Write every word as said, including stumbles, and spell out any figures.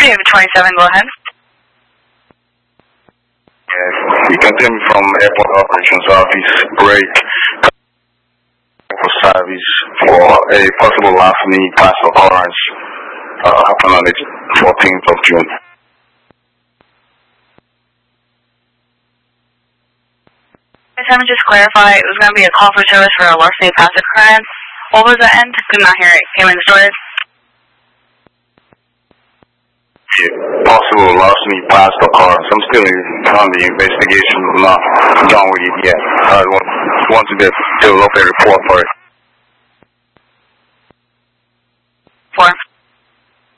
David twenty-seven, go ahead. Yes, we continue from Airport Operations Office break for service for a possible last minute pass occurrence uh, happened on the fourteenth of June. Let me just clarify, it was going to be a call for service for a lost minute pass occurrence. What was the end? Could not hear it. Came in distorted. Possible lost minute pass occurrence. I'm still on the investigation. I'm not done with it yet. I want, want to get develop a report for it. Four.